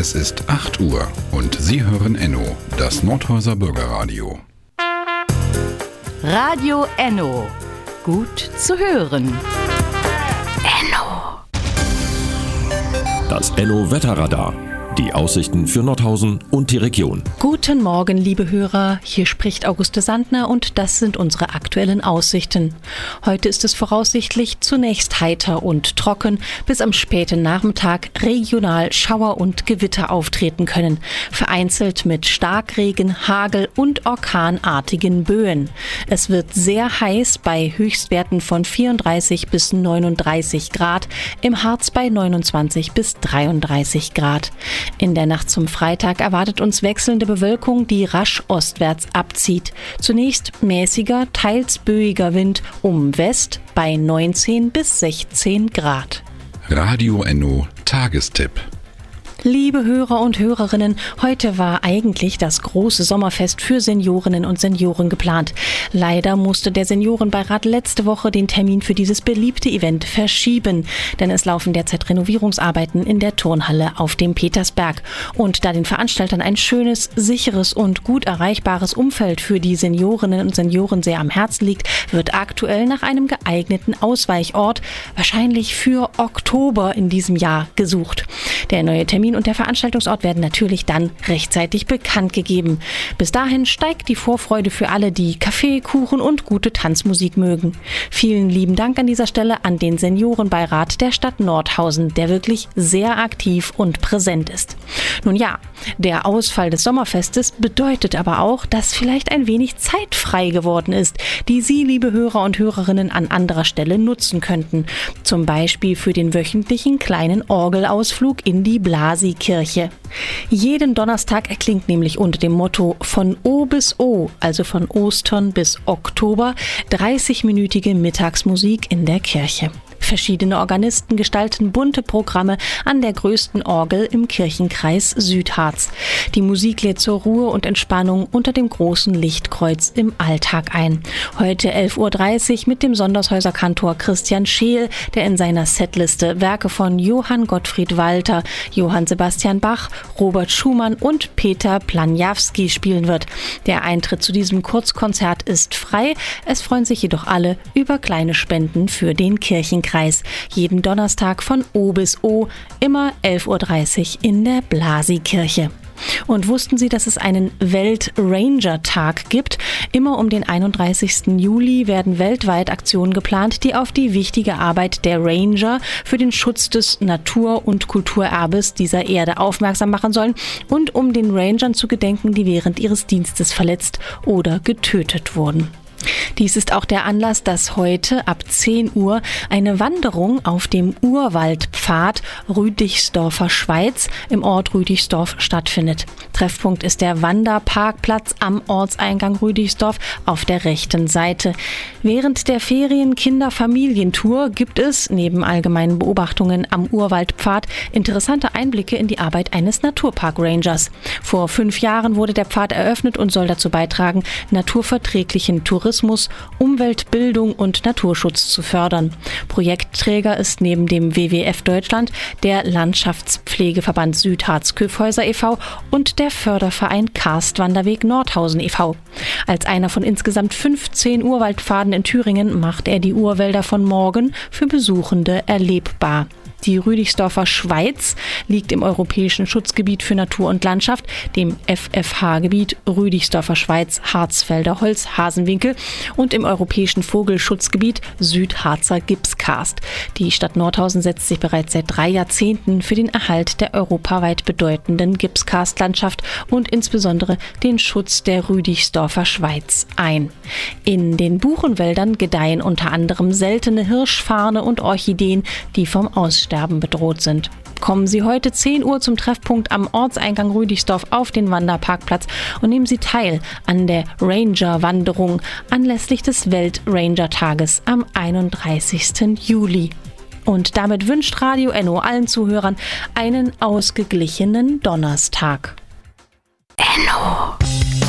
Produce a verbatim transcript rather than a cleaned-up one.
Es ist acht Uhr und Sie hören Enno, das Nordhäuser Bürgerradio. Radio Enno. Gut zu hören. Enno. Das Enno-Wetterradar. Die Aussichten für Nordhausen und die Region. Guten Morgen, liebe Hörer. Hier spricht Auguste Sandner und das sind unsere aktuellen Aussichten. Heute ist es voraussichtlich zunächst heiter und trocken, bis am späten Nachmittag regional Schauer und Gewitter auftreten können. Vereinzelt mit Starkregen, Hagel und orkanartigen Böen. Es wird sehr heiß bei Höchstwerten von vierunddreißig bis neununddreißig Grad, im Harz bei neunundzwanzig bis dreiunddreißig Grad. In der Nacht zum Freitag erwartet uns wechselnde Bewölkung, die rasch ostwärts abzieht. Zunächst mäßiger, teils böiger Wind um West bei neunzehn bis sechzehn Grad. Radio Enno Tagestipp. Liebe Hörer und Hörerinnen, heute war eigentlich das große Sommerfest für Seniorinnen und Senioren geplant. Leider musste der Seniorenbeirat letzte Woche den Termin für dieses beliebte Event verschieben, denn es laufen derzeit Renovierungsarbeiten in der Turnhalle auf dem Petersberg. Und da den Veranstaltern ein schönes, sicheres und gut erreichbares Umfeld für die Seniorinnen und Senioren sehr am Herzen liegt, wird aktuell nach einem geeigneten Ausweichort, wahrscheinlich für Oktober in diesem Jahr, gesucht. Der neue Termin und der Veranstaltungsort werden natürlich dann rechtzeitig bekannt gegeben. Bis dahin steigt die Vorfreude für alle, die Kaffee, Kuchen und gute Tanzmusik mögen. Vielen lieben Dank an dieser Stelle an den Seniorenbeirat der Stadt Nordhausen, der wirklich sehr aktiv und präsent ist. Nun ja, der Ausfall des Sommerfestes bedeutet aber auch, dass vielleicht ein wenig Zeit frei geworden ist, die Sie, liebe Hörer und Hörerinnen, an anderer Stelle nutzen könnten. Zum Beispiel für den wöchentlichen kleinen Orgelausflug in die Blasi-Kirche. Jeden Donnerstag erklingt nämlich unter dem Motto von O bis O, also von Ostern bis Oktober, dreißig-minütige Mittagsmusik in der Kirche. Verschiedene Organisten gestalten bunte Programme an der größten Orgel im Kirchenkreis Südharz. Die Musik lädt zur Ruhe und Entspannung unter dem großen Lichtkreuz im Alltag ein. Heute elf Uhr dreißig mit dem Sondershäuser-Kantor Christian Scheel, der in seiner Setliste Werke von Johann Gottfried Walter, Johann Sebastian Bach, Robert Schumann und Peter Planyavsky spielen wird. Der Eintritt zu diesem Kurzkonzert ist frei. Es freuen sich jedoch alle über kleine Spenden für den Kirchenkreis. Jeden Donnerstag von O bis O, immer elf Uhr dreißig in der Blasi-Kirche. Und wussten Sie, dass es einen Welt-Ranger-Tag gibt? Immer um den einunddreißigsten Juli werden weltweit Aktionen geplant, die auf die wichtige Arbeit der Ranger für den Schutz des Natur- und Kulturerbes dieser Erde aufmerksam machen sollen und um den Rangern zu gedenken, die während ihres Dienstes verletzt oder getötet wurden. Dies ist auch der Anlass, dass heute ab zehn Uhr eine Wanderung auf dem Urwaldpfad Rüdichsdorfer Schweiz im Ort Rüdichsdorf stattfindet. Treffpunkt ist der Wanderparkplatz am Ortseingang Rüdichsdorf auf der rechten Seite. Während der Ferien-Kinder-Familientour gibt es, neben allgemeinen Beobachtungen am Urwaldpfad, interessante Einblicke in die Arbeit eines Naturpark-Rangers. Vor fünf Jahren wurde der Pfad eröffnet und soll dazu beitragen, naturverträglichen Tourismus, Umweltbildung und Naturschutz zu fördern. Projektträger ist neben dem W W F Deutschland der Landschaftspflegeverband Südharz-Kyffhäuser e V und der Förderverein Karstwanderweg Nordhausen e V Als einer von insgesamt fünfzehn Urwaldpfaden in Thüringen macht er die Urwälder von morgen für Besuchende erlebbar. Die Rüdichsdorfer Schweiz liegt im Europäischen Schutzgebiet für Natur und Landschaft, dem F F H-Gebiet Rüdichsdorfer Schweiz, Harzfelder Holz, Hasenwinkel und im Europäischen Vogelschutzgebiet Südharzer Gipskarst. Die Stadt Nordhausen setzt sich bereits seit drei Jahrzehnten für den Erhalt der europaweit bedeutenden Gipskarstlandschaft und insbesondere den Schutz der Rüdichsdorfer Schweiz ein. In den Buchenwäldern gedeihen unter anderem seltene Hirschfarne und Orchideen, die vom Aussterben bedroht sind. Kommen Sie heute zehn Uhr zum Treffpunkt am Ortseingang Rüdichsdorf auf den Wanderparkplatz und nehmen Sie teil an der Ranger-Wanderung anlässlich des Welt-Ranger-Tages am einunddreißigsten Juli. Und damit wünscht Radio Enno allen Zuhörern einen ausgeglichenen Donnerstag. Enno.